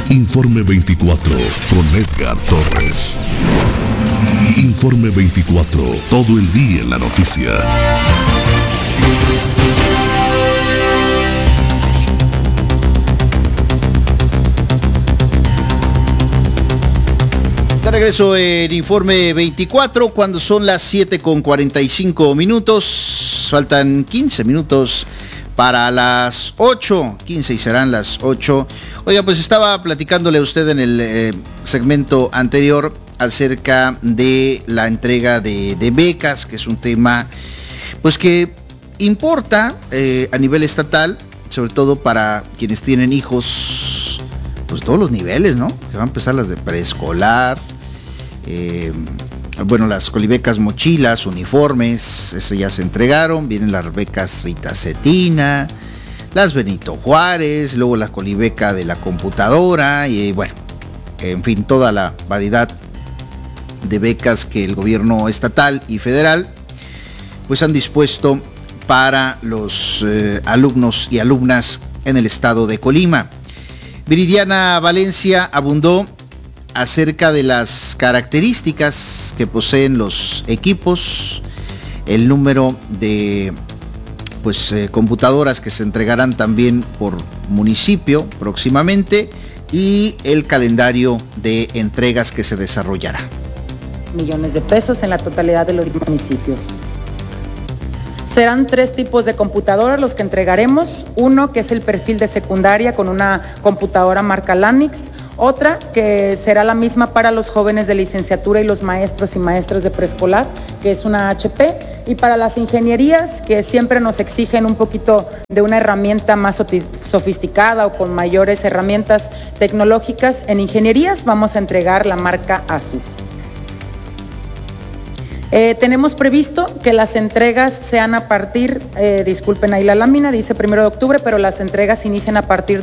Informe 24 con Edgar Torres. Informe 24, todo el día en la noticia. De regreso en Informe 24 cuando son las 7:45. Faltan 15 minutos para las 8:15 y serán las 8. Oiga, pues estaba platicándole a usted en el segmento anterior acerca de la entrega de becas, que es un tema pues que importa a nivel estatal, sobre todo para quienes tienen hijos, pues todos los niveles, ¿no? Que van a empezar las de preescolar, las colibecas mochilas, uniformes, eso ya se entregaron, vienen las becas Rita Cetina, las Benito Juárez, luego la colibeca de la computadora y en fin, toda la variedad de becas que el gobierno estatal y federal pues han dispuesto para los alumnos y alumnas en el estado de Colima. Viridiana Valencia abundó acerca de las características que poseen los equipos, el número de computadoras que se entregarán también por municipio próximamente y el calendario de entregas que se desarrollará. Millones de pesos en la totalidad de los municipios. Serán 3 tipos de computadoras los que entregaremos. Uno que es el perfil de secundaria con una computadora marca Lanix. Otra que será la misma para los jóvenes de licenciatura y los maestros y maestras de preescolar, que es una HP. Y para las ingenierías, que siempre nos exigen un poquito de una herramienta más sofisticada o con mayores herramientas tecnológicas, en ingenierías vamos a entregar la marca Asus. Tenemos previsto que las entregas sean a partir, disculpen ahí la lámina, dice 1 de octubre, pero las entregas inician a partir